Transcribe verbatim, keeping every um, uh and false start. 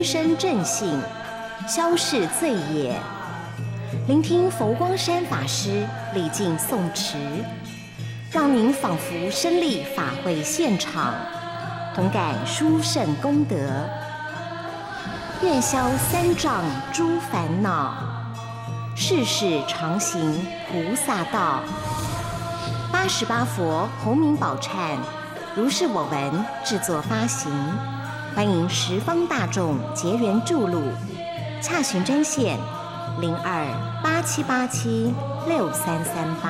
身正性，消逝罪业。聆听佛光山法师礼敬诵持，让您仿佛身历法会现场，同感殊胜功德，愿消三障诸烦恼，世世常行菩萨道。八十八佛洪名宝忏，如是我闻制作发行。欢迎十方大众结缘注录，洽询专线零二八七八七六三三八。